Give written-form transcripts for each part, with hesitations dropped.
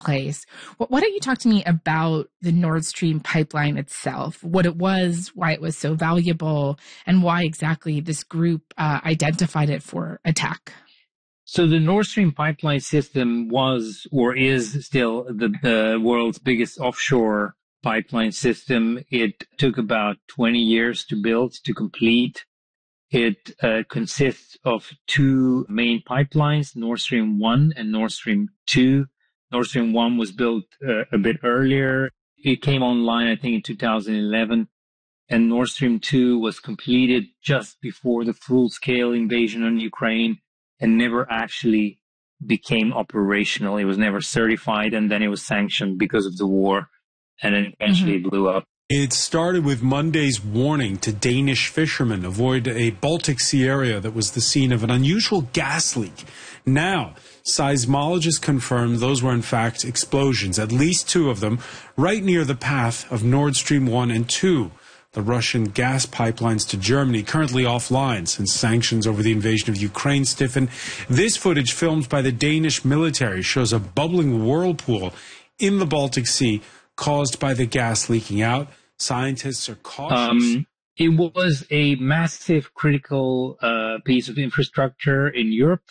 place. Why don't you talk to me about the Nord Stream pipeline itself, what it was, why it was so valuable, and why exactly this group identified it for attack? So the Nord Stream pipeline system was or is still the world's biggest offshore pipeline system. It took about 20 years to build, to complete. It consists of two main pipelines, Nord Stream 1 and Nord Stream 2. Nord Stream 1 was built a bit earlier. It came online, I think, in 2011. And Nord Stream 2 was completed just before the full-scale invasion on Ukraine and never actually became operational. It was never certified, and then it was sanctioned because of the war, and then eventually it blew up. It started with Monday's warning to Danish fishermen avoid a Baltic Sea area that was the scene of an unusual gas leak. Now, seismologists confirmed those were in fact explosions, at least two of them, right near the path of Nord Stream 1 and 2. The Russian gas pipelines to Germany, currently offline since sanctions over the invasion of Ukraine stiffened. This footage filmed by the Danish military shows a bubbling whirlpool in the Baltic Sea caused by the gas leaking out. Scientists are cautious. It was a massive critical piece of infrastructure in Europe,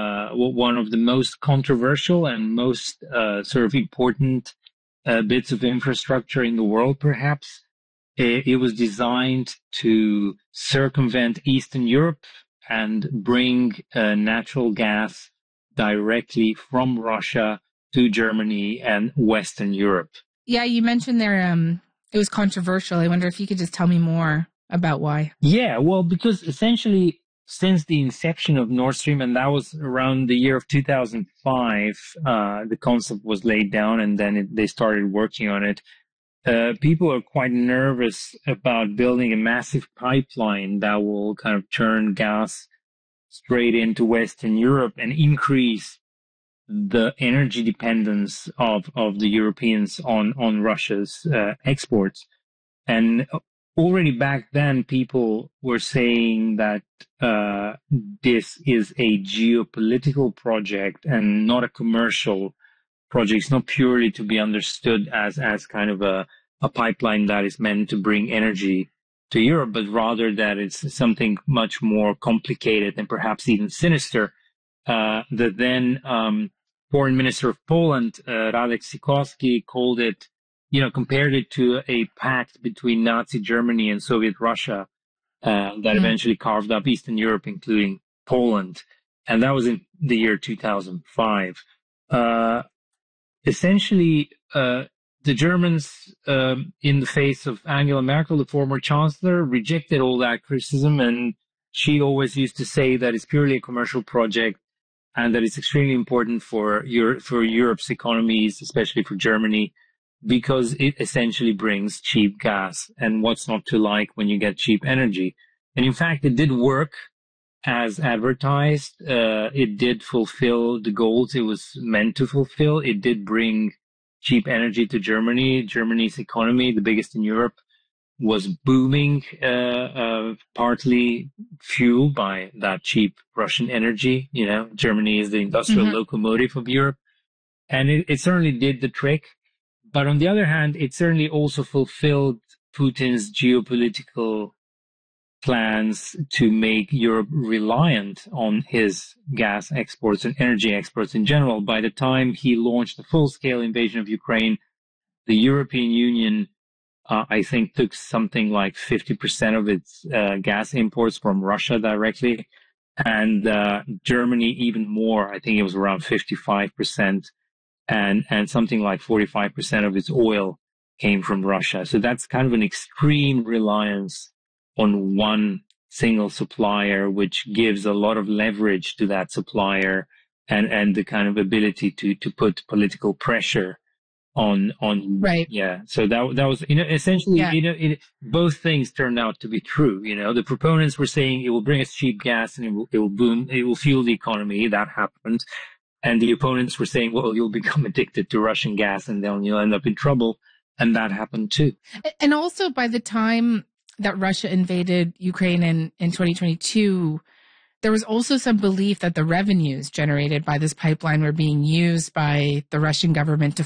one of the most controversial and most sort of important bits of infrastructure in the world, perhaps. It was designed to circumvent Eastern Europe and bring natural gas directly from Russia to Germany and Western Europe. Yeah, you mentioned there it was controversial. I wonder if you could just tell me more about why. Yeah, well, because essentially since the inception of Nord Stream, and that was around the year of 2005, the concept was laid down and then they started working on it. People are quite nervous about building a massive pipeline that will kind of turn gas straight into Western Europe and increase the energy dependence of the Europeans on Russia's exports. And already back then, people were saying that this is a geopolitical project and not a commercial project. It's not purely to be understood as kind of a pipeline that is meant to bring energy to Europe, but rather that it's something much more complicated and perhaps even sinister. The then foreign minister of Poland, Radek Sikorski, called it, compared it to a pact between Nazi Germany and Soviet Russia that eventually carved up Eastern Europe, including Poland. And that was in the year 2005. Essentially, the Germans, in the face of Angela Merkel, the former chancellor, rejected all that criticism, and she always used to say that it's purely a commercial project and that it's extremely important for Europe's economies, especially for Germany, because it essentially brings cheap gas. And what's not to like when you get cheap energy? And in fact, it did work as advertised. It did fulfill the goals it was meant to fulfill. It did bring cheap energy to Germany. Germany's economy, the biggest in Europe, was booming, partly fueled by that cheap Russian energy. Germany is the industrial locomotive of Europe. And it certainly did the trick. But on the other hand, it certainly also fulfilled Putin's geopolitical plans to make Europe reliant on his gas exports and energy exports in general. By the time he launched the full-scale invasion of Ukraine, the European Union, I think, took something like 50% of its gas imports from Russia directly, and Germany even more. I think it was around 55%, and something like 45% of its oil came from Russia. So that's kind of an extreme reliance on one single supplier, which gives a lot of leverage to that supplier and the kind of ability to put political pressure on. Right. Yeah. So that was, essentially, both things turned out to be true. The proponents were saying it will bring us cheap gas and it will boom, it will fuel the economy. That happened. And the opponents were saying, well, you'll become addicted to Russian gas and then you'll end up in trouble. And that happened too. And also by the time that Russia invaded Ukraine in 2022, There was also some belief that the revenues generated by this pipeline were being used by the Russian government to